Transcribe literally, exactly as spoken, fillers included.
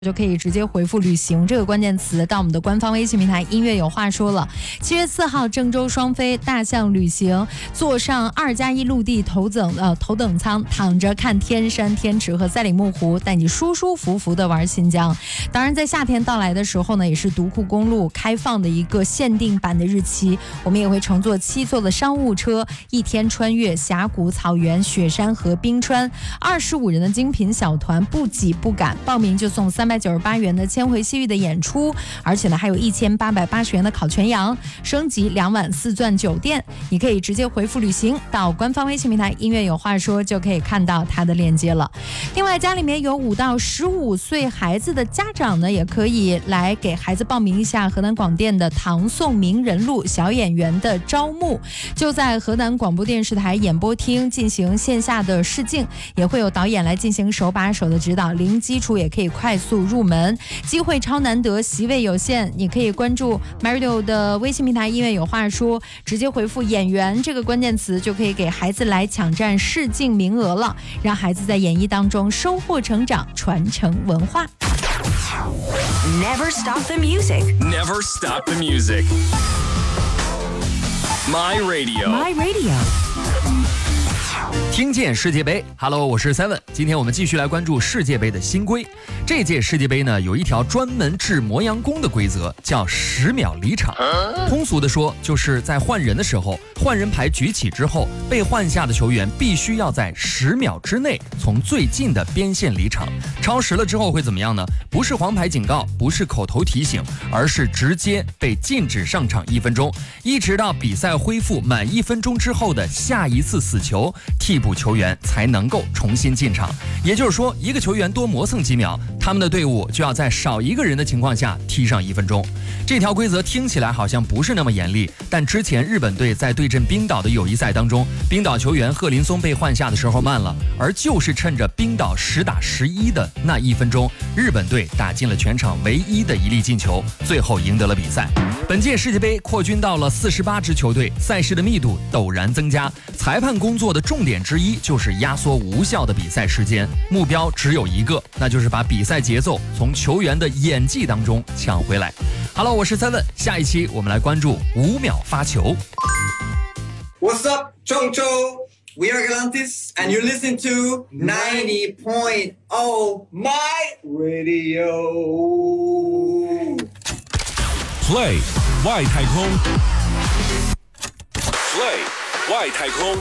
就可以直接回复旅行这个关键词到我们的官方微信平台音乐有话说了。七月四号郑州双飞大象旅行，坐上二加一陆地头等呃头等舱，躺着看天山天池和赛里木湖，带你舒舒服服的玩新疆。当然在夏天到来的时候呢，也是独库公路开放的一个限定版的日期，我们也会乘坐七座的商务车，一天穿越峡谷、草原、雪山和冰川，二十五人的精品小团，不挤不赶，报名就送三百九十八元的千回西域的演出，而且呢还有一千八百八十元的烤全羊，升级两晚四钻酒店。你可以直接回复旅行到官方微信平台音乐有话说，就可以看到它的链接了。另外家里面有五到十五岁孩子的家长呢，也可以来给孩子报名一下河南广电的唐宋名人录小演员的招募，就在河南广播电视台演播厅进行线下的试镜，也会有导演来进行手把手的指导，零基础也可以快速入门，机会超难得，席位有限。你可以关注 Mario 的微信平台音乐有话说，直接回复演员这个关键词，就可以给孩子来抢占试镜名额了，让孩子在演艺当中收获成长，传承文化。 Never stop the music. Never stop the music. My radio. My radio. 听见世界杯 ，Hello， 我是 Seven。今天我们继续来关注世界杯的新规。这届世界杯呢，有一条专门治磨洋工的规则，叫十秒离场。通俗的说，就是在换人的时候，换人牌举起之后，被换下的球员必须要在十秒之内从最近的边线离场。超时了之后会怎么样呢？不是黄牌警告，不是口头提醒，而是直接被禁止上场一分钟，一直到比赛恢复满一分钟之后的下一次死球，替补球员才能够重新进场。也就是说，一个球员多磨蹭几秒，他们的队伍就要在少一个人的情况下踢上一分钟。这条规则听起来好像不是那么严厉，但之前日本队在对阵冰岛的友谊赛当中，冰岛球员贺林松被换下的时候慢了，而就是趁着冰岛十打十一的那一分钟，日本队打进了全场唯一的一粒进球，最后赢得了比赛。本届世界杯扩军到了四十八支球队，赛事的密度陡然增加，裁判工作的重点之一就是压缩无效的比赛时间，目标只有一个，那就是把比赛节奏从球员的演技当中抢回来。Hello， 我是Seven，下一期我们来关注五秒发球。 What's up, Chongcho? We are Galantis, and you're listening to ninety point oh My Radio. Play 外太空 Play 外太空